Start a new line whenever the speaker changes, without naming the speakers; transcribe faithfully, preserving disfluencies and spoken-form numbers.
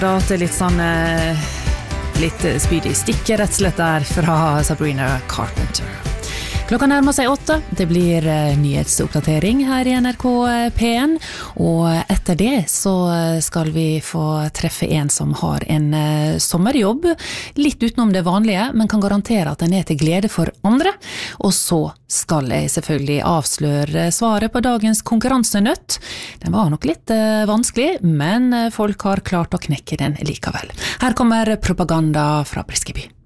Da til litt sånn eh, litt spydig stikke rett og slett der fra Sabrina Carpenter. Klokka nærmer seg åtte, det blir nyhetsoppdatering her i N R K P en, og etter det så skal vi få treffe en som har en sommerjobb, litt utenom det vanlige, men kan garantere at den er til glede for andre. Og så skal jeg selvfølgelig avsløre svaret på dagens konkurransenøtt. Den var nok litt vanskelig, men folk har klart å knekke den likevel. Her kommer propaganda fra Briskeby.